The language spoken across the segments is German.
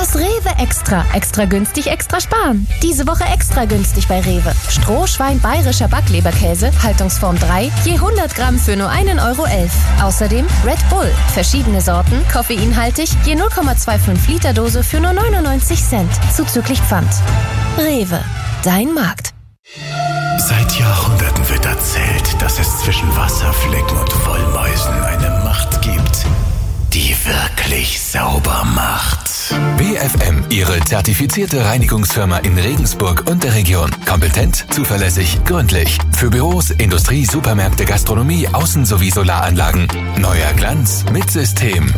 Das Rewe Extra. Extra günstig, extra sparen. Diese Woche extra günstig bei Rewe. Strohschwein bayerischer Backleberkäse, Haltungsform 3, je 100 Gramm für nur 1,11 Euro. Außerdem Red Bull. Verschiedene Sorten, koffeinhaltig, je 0,25 Liter Dose für nur 99 Cent. Zuzüglich Pfand. Rewe. Dein Markt. Seit Jahrhunderten wird erzählt, dass es zwischen Wasserflecken und Wollmäusen eine Macht gibt, die wirklich sauber macht. BFM, Ihre zertifizierte Reinigungsfirma in Regensburg und der Region. Kompetent, zuverlässig, gründlich. Für Büros, Industrie, Supermärkte, Gastronomie, Außen- sowie Solaranlagen. Neuer Glanz mit System.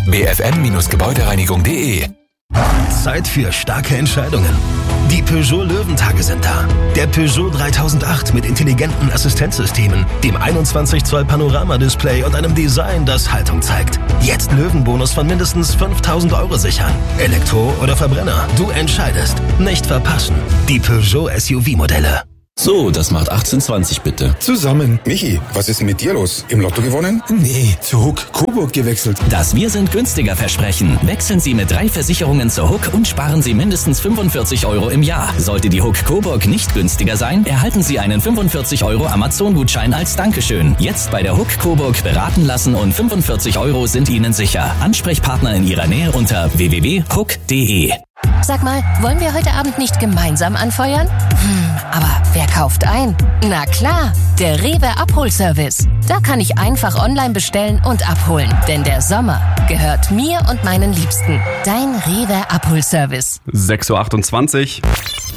bfm-gebäudereinigung.de. Zeit für starke Entscheidungen. Die Peugeot Löwentage sind da. Der Peugeot 3008 mit intelligenten Assistenzsystemen, dem 21 Zoll Panoramadisplay und einem Design, das Haltung zeigt. Jetzt Löwenbonus von mindestens 5.000 Euro sichern. Elektro oder Verbrenner, du entscheidest. Nicht verpassen. Die Peugeot SUV-Modelle. So, das macht 18,20 bitte. Zusammen. Michi, was ist denn mit dir los? Im Lotto gewonnen? Nee, zu Huck Coburg gewechselt. Das Wir sind günstiger Versprechen. Wechseln Sie mit 3 Versicherungen zur Huck und sparen Sie mindestens 45 Euro im Jahr. Sollte die Huck Coburg nicht günstiger sein, erhalten Sie einen 45 Euro Amazon-Gutschein als Dankeschön. Jetzt bei der Huck Coburg beraten lassen und 45 Euro sind Ihnen sicher. Ansprechpartner in Ihrer Nähe unter www.huck.de. Sag mal, wollen wir heute Abend nicht gemeinsam anfeuern? Aber wer kauft ein? Na klar, der Rewe Abholservice. Da kann ich einfach online bestellen und abholen. Denn der Sommer gehört mir und meinen Liebsten. Dein Rewe Abholservice. 6.28 Uhr.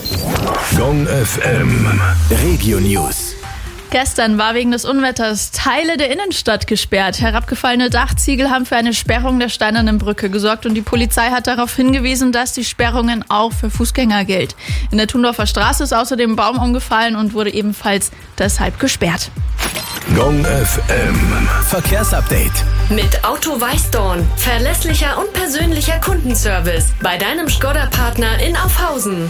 Gong FM. Regio News. Gestern war wegen des Unwetters Teile der Innenstadt gesperrt. Herabgefallene Dachziegel haben für eine Sperrung der Steinernen Brücke gesorgt und die Polizei hat darauf hingewiesen, dass die Sperrungen auch für Fußgänger gilt. In der Thundorfer Straße ist außerdem ein Baum umgefallen und wurde ebenfalls deshalb gesperrt. Gong FM. Verkehrsupdate. Mit Auto Weißdorn. Verlässlicher und persönlicher Kundenservice. Bei deinem Škoda-Partner in Aufhausen.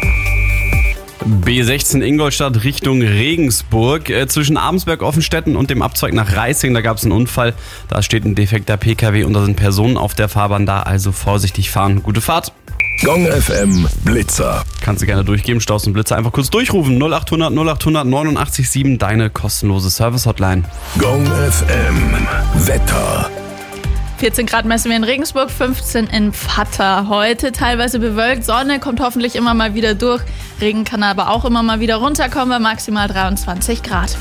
B16 Ingolstadt Richtung Regensburg. Zwischen Abensberg-Offenstetten und dem Abzweig nach Reising, da gab es einen Unfall. Da steht ein defekter PKW und da sind Personen auf der Fahrbahn da, also vorsichtig fahren. Gute Fahrt. Gong FM Blitzer. Kannst du gerne durchgeben, Staus und Blitzer einfach kurz durchrufen. 0800 0800 89,7, deine kostenlose Service-Hotline. Gong FM Wetter. 14 Grad messen wir in Regensburg, 15 in Vata. Heute teilweise bewölkt, Sonne kommt hoffentlich immer mal wieder durch. Regen kann aber auch immer mal wieder runterkommen bei maximal 23 Grad.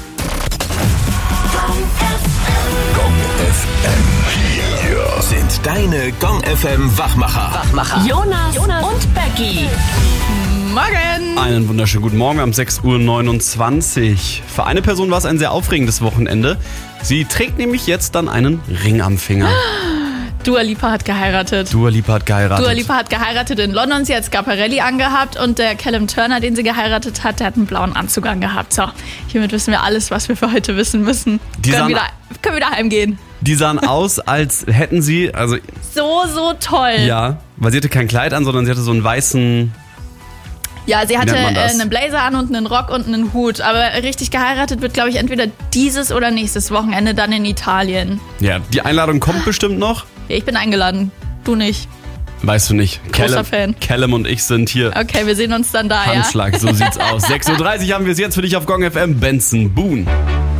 Gong FM. Hier sind deine Gong FM Wachmacher. Jonas und Becky. Morgen! Einen wunderschönen guten Morgen, wir haben 6.29 Uhr. Für eine Person war es ein sehr aufregendes Wochenende. Sie trägt nämlich jetzt dann einen Ring am Finger. Dua Lipa hat geheiratet. Dua Lipa hat geheiratet in London. Sie hat Schiaparelli angehabt und der Callum Turner, den sie geheiratet hat, der hat einen blauen Anzug angehabt. So, hiermit wissen wir alles, was wir für heute wissen müssen. Können wieder heimgehen. Die sahen aus, als hätten sie, also... So toll. Ja, weil sie hatte kein Kleid an, sondern sie hatte so einen weißen... Ja, sie hatte einen Blazer an und einen Rock und einen Hut. Aber richtig geheiratet wird, glaube ich, entweder dieses oder nächstes Wochenende dann in Italien. Ja, die Einladung kommt bestimmt noch. Ja, ich bin eingeladen. Du nicht. Weißt du nicht. Großer Fan. Callum und ich sind hier. Okay, wir sehen uns dann da, Handschlag, so sieht's aus. 6.30 Uhr haben wir es jetzt für dich auf Gong FM. Benson Boone.